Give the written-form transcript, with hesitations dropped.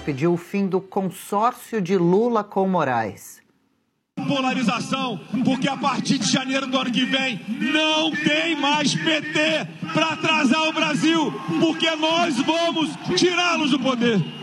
pediu o fim do consórcio de Lula com Moraes. Polarização, porque a partir de janeiro do ano que vem não tem mais PT para atrasar o Brasil, porque nós vamos tirá-los do poder.